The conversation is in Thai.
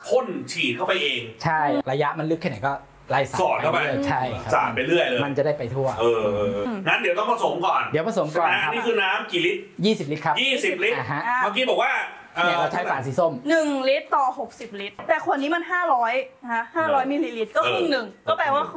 พ่นฉีดเข้าไปเองใช่ระยะมันลึกแค่ไหนก็ไล่สอดเข้าไปใช่สาดไปเรื่อยเลยมันจะได้ไปทั่วงั้นเดี๋ยวต้องผสมก่อนเดี๋ยวผสมก่อนครับนี่คือน้ำกี่ลิตร 20 ลิตรครับ 20 ลิตรเมื่อกี้บอกว่าเนี่ยเราใช้ฝาสีส้ม 1 ลิตรต่อ60 ลิตรแต่ขวดนี้มัน500นะคะ500 มิลลิลิตรก็ครึ่งหนึ่งก็แปลว่า